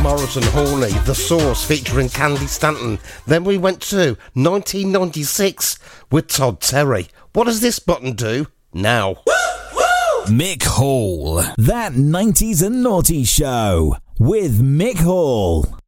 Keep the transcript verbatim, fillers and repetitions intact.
Morrison Horley, The Source featuring Candy Stanton. Then we went to nineteen ninety-six with Todd Terry. What does this button do now? Mick Hall, That nineties and Naughty Show with Mick Hall.